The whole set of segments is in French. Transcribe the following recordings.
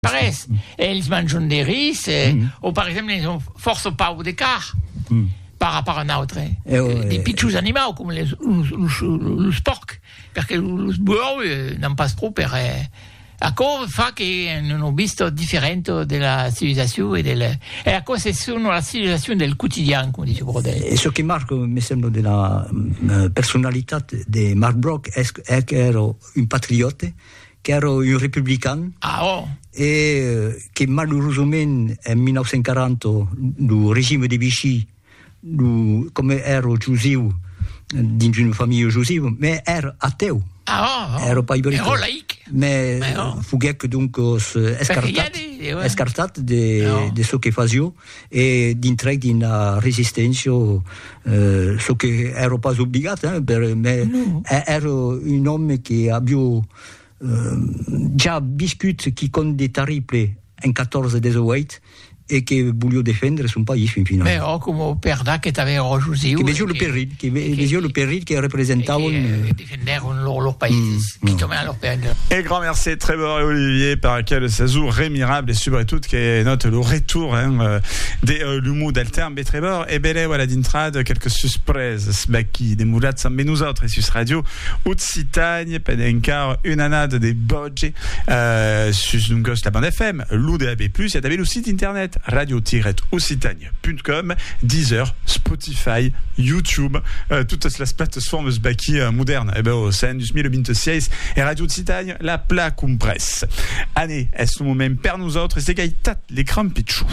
Parece. Eles mangiano des riz, ou par exemple, ils ont force au pas de car par rapport a un autre. Des petits animaux, comme les porcs, parce que les buoi non pas trop per... Ecco fa che non ho visto differente della civilizzazione e ecco se sono la civilizzazione del quotidiano, come dice Brodel. E ciò che marca, mi sembra, della personalità di Mark Bloch è che era un patriota, che era un repubblicano, e che malheureusamente nel 1940 il regime di Vichy, come era giudivo, di una famiglia giudiva, ma era ateo. Era pas ibérique. Mais Fouguec donc escartat de ce che faccio e d'intreg d'una resistenza so che ero pas obbligato ero un uomo che abbia già vissuto chi con dei terribili in 14-18 e che voglio difendere son paese fin fino. Però come perda che t'aveva raggiunto che vedevo le périls che rappresentavano difendevano il loro paese, qui tombavano loro paese. Et grand merci Trevor et Olivier par lequel Sazou remirable et surtout qui note le retour de l'humour d'Alterne et Trevor et belle voilà d'intrad quelques surprises baki des moulats sans nous autres et sus radio Occitanie pedencar une anade des bodge sus donc la bande FM l'ou de AB+, il y a le site internet radio-occitanie.com, Deezer, Spotify, YouTube, toutes les plateformes baki modernes. Et ben au sein du 2026 et Radio Occitanie, la plaque compresse. Année, est-ce le même per nous autres et c'est gaïtat l'écran pichou.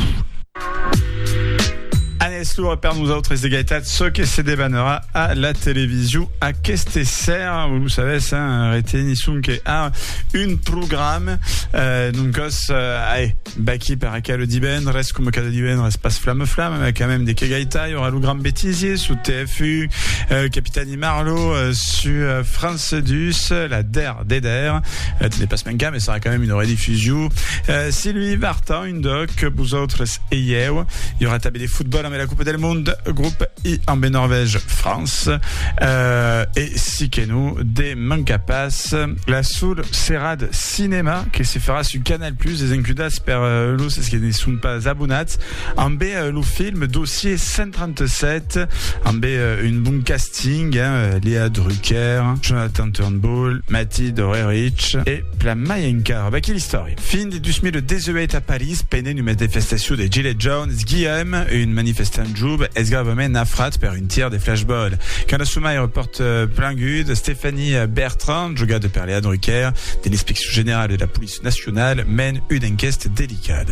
Aneslo per nous autres et Gaëtat ce que se débanera à la télévision à Kesteser vous savez c'est un retenissum qui a un programme donc allez baki par lequel diben reste comme cas de diben reste pas flamme mais quand même des Gaëta il y aura le grand bêtisier sous TFU Capitaine Marlowe sur France Dus la der d'Eder tu n'es pas ce manga mais ça sera quand même une rediffusion Sylvie Vartan une doc vous autres et il y aura tabé des football mais la Coupe del Monde, groupe I en Norvège, France, et si que nous, des Mancapas, la Soul Serrade Cinéma, qui se fera sur Canal+, des includas per l'eau, c'est ce qui ne sont pas abonnats, en B, le film Dossier 137, en B, une bon casting, Léa Drucker, Jonathan Turnbull, Mathilde Rerich, et Plamayenka. Bah, quelle histoire. Fin du 2018 à Paris, peine une manifestation de Gilles Jones, Guillaume, une manifestation Joub, est gravement nafrat per une tire des flashballs. Quand Soumaï reporte plein good, Stéphanie Bertrand, jugade per Léa Drucker, de l'inspection générale de la police nationale, mène une enquête délicate.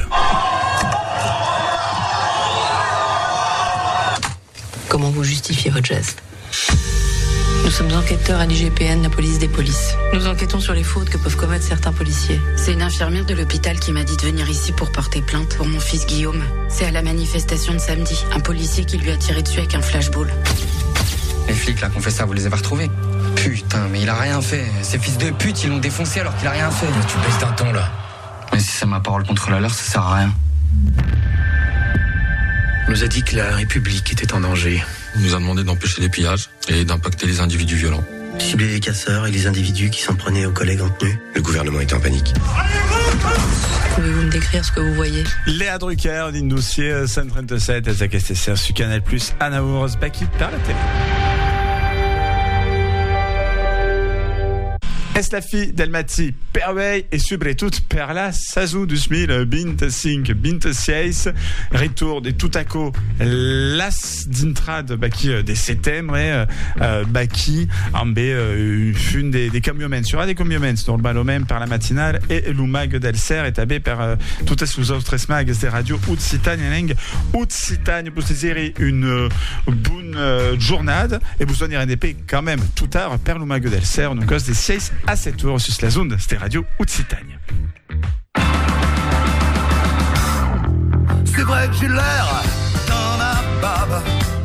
Comment vous justifiez votre geste ? Nous sommes enquêteurs à l'IGPN, la police des polices. Nous enquêtons sur les fautes que peuvent commettre certains policiers. C'est une infirmière de l'hôpital qui m'a dit de venir ici pour porter plainte pour mon fils Guillaume. C'est à la manifestation de samedi. Un policier qui lui a tiré dessus avec un flashball. Les flics là qui ont fait ça, vous les avez retrouvés ? Putain, mais il a rien fait. Ces fils de pute, ils l'ont défoncé alors qu'il a rien fait. Tu baisses d'un ton là. Mais si c'est ma parole contre la leur, ça sert à rien. On nous a dit que la République était en danger. On nous a demandé d'empêcher les pillages et d'impacter les individus violents. Cibler les casseurs et les individus qui s'en prenaient aux collègues en tenue. Le gouvernement était en panique. Pouvez-vous me décrire ce que vous voyez ? Léa Drucker, d'un dossier 137, à Zakestesser sur Canal+, Anna Ours, Baki par la télé. Est la fille d'Elmati Perway et surtout per la Sazou 2025 retour de tout à coup las d'intrad baki des septembre baki en b une des camiomens sur des camiomens dans le balomène par la matinale et l'umag d'Elser est abé par toutes les autres smags des radios Occitanie Occitanie pour saisir une bonne journée et vous en irez des quand même tout tard per l'umag d'Elser donc des 6 à 7 tours sur la zone, c'était Radio Occitanie. C'est vrai que j'ai l'air d'un nabab.